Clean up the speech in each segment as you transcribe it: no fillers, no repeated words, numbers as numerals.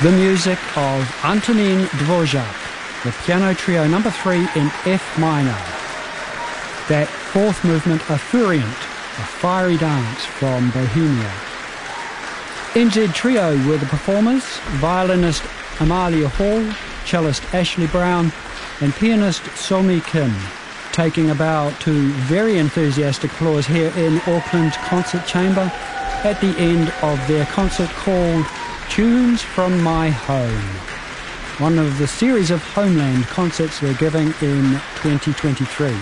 The music of Antonin Dvorak, the Piano Trio No. 3 in F minor. That fourth movement, a Furient, a fiery dance from Bohemia. NZ Trio were the performers, violinist Amalia Hall, cellist Ashley Brown, and pianist Somi Kim, taking a bow to very enthusiastic applause here in Auckland Concert Chamber at the end of their concert called Tunes from My Home, one of the series of Homeland concerts they're giving in 2023.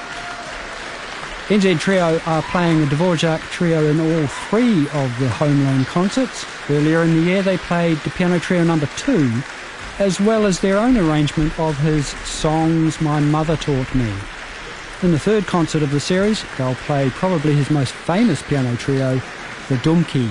NZ Trio are playing the Dvorak Trio in all three of the Homeland concerts. Earlier in the year they played the Piano Trio No. 2, as well as their own arrangement of his Songs My Mother Taught Me. In the third concert of the series, they'll play probably his most famous piano trio, the Dumki.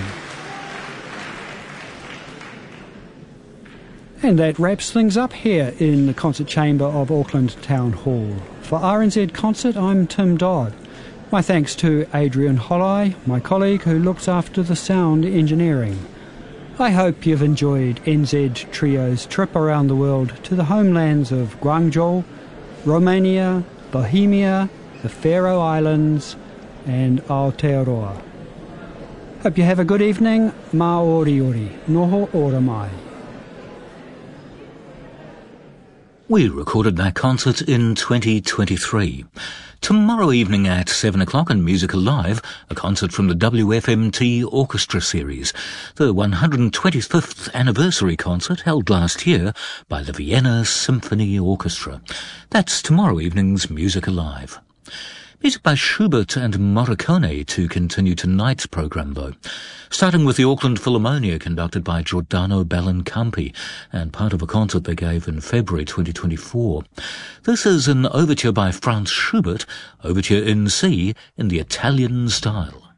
And that wraps things up here in the concert chamber of Auckland Town Hall. For RNZ Concert, I'm Tim Dodd. My thanks to Adrian Holley, my colleague who looks after the sound engineering. I hope you've enjoyed NZ Trio's trip around the world to the homelands of Guangzhou, Romania, Bohemia, the Faroe Islands and Aotearoa. Hope you have a good evening. Mā ori ori, noho ora mai. We recorded that concert in 2023. Tomorrow evening at 7 o'clock on Music Alive, a concert from the WFMT Orchestra Series, the 125th anniversary concert held last year by the Vienna Symphony Orchestra. That's tomorrow evening's Music Alive. Music by Schubert and Morricone to continue tonight's programme, though. Starting with the Auckland Philharmonia, conducted by Giordano Bellincampi, and part of a concert they gave in February 2024. This is an overture by Franz Schubert, overture in C, in the Italian style.